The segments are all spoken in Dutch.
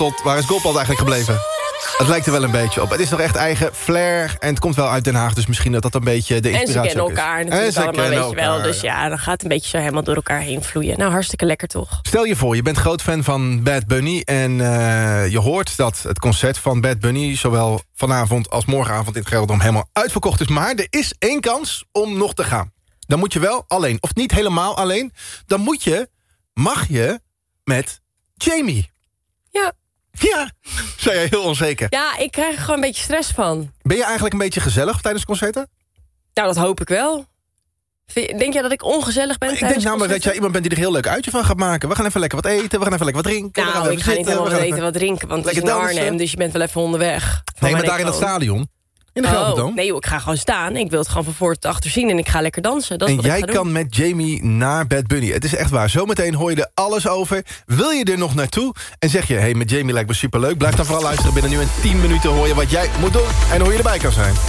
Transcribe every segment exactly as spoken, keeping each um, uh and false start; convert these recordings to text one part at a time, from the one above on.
Tot, waar is Goldband eigenlijk gebleven? Het lijkt er wel een beetje op. Het is nog echt eigen flair. En het komt wel uit Den Haag. Dus misschien dat dat een beetje de inspiratie En ze kennen ook is. elkaar natuurlijk En ze allemaal, weet kennen je wel. elkaar. Dus ja, dan gaat het een beetje zo helemaal door elkaar heen vloeien. Nou, hartstikke lekker toch. Stel je voor, je bent groot fan van Bad Bunny... en uh, je hoort dat het concert van Bad Bunny... zowel vanavond als morgenavond in het Gelredome helemaal uitverkocht is. Maar er is één kans om nog te gaan. Dan moet je wel alleen, of niet helemaal alleen... dan moet je, mag je, met Jamie. Ja. Ja, zei jij heel onzeker. Ja, ik krijg er gewoon een beetje stress van. Ben je eigenlijk een beetje gezellig tijdens concerten? Nou, dat hoop ik wel. Denk jij dat ik ongezellig ben? Ik denk namelijk dat jij iemand bent die er heel leuk uitje van gaat maken. We gaan even lekker wat eten, we gaan even lekker wat drinken. Nou, we gaan ik even ga zitten, niet helemaal we wat gaan eten, even... wat drinken, want het is in Lekker Arnhem, dansen. dus je bent wel even onderweg. Nee, maar daar in het stadion. In de oh, Gelderdoom. nee joh, ik ga gewoon staan. Ik wil het gewoon van voor tot achter zien en ik ga lekker dansen. Dat is En wat jij ik ga kan doen. met Jamie naar Bad Bunny. Het is echt waar. Zometeen hoor je er alles over. Wil je er nog naartoe? En zeg je, hey, met Jamie lijkt me superleuk. Blijf dan vooral luisteren. Binnen nu in tien minuten hoor je wat jij moet doen. En hoe je erbij kan zijn.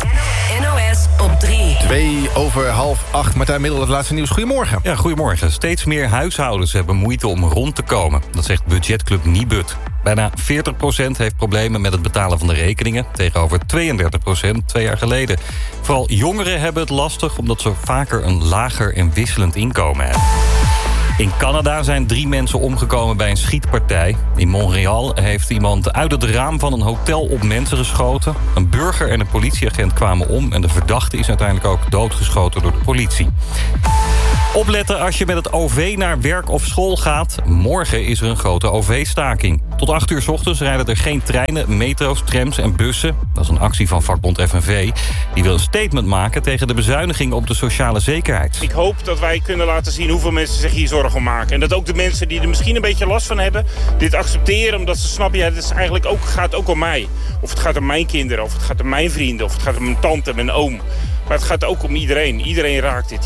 N O S op drie. Twee over half acht. Martijn Middel, het laatste nieuws. Goedemorgen. Ja, goedemorgen. Steeds meer huishoudens hebben moeite om rond te komen. Dat zegt budgetclub Nibud. Bijna veertig procent heeft problemen met het betalen van de rekeningen... tegenover tweeëndertig procent twee jaar geleden. Vooral jongeren hebben het lastig... omdat ze vaker een lager en wisselend inkomen hebben. In Canada zijn drie mensen omgekomen bij een schietpartij. In Montreal heeft iemand uit het raam van een hotel op mensen geschoten. Een burger en een politieagent kwamen om... en de verdachte is uiteindelijk ook doodgeschoten door de politie. Opletten als je met het O V naar werk of school gaat. Morgen is er een grote O V-staking. Tot acht uur 's ochtends rijden er geen treinen, metro's, trams en bussen. Dat is een actie van vakbond F N V. Die wil een statement maken tegen de bezuinigingen op de sociale zekerheid. Ik hoop dat wij kunnen laten zien hoeveel mensen zich hier zorgen om maken. En dat ook de mensen die er misschien een beetje last van hebben... dit accepteren, omdat ze snappen... ja, het is eigenlijk ook, gaat ook om mij. Of het gaat om mijn kinderen, of het gaat om mijn vrienden... of het gaat om mijn tante, mijn oom. Maar het gaat ook om iedereen. Iedereen raakt dit.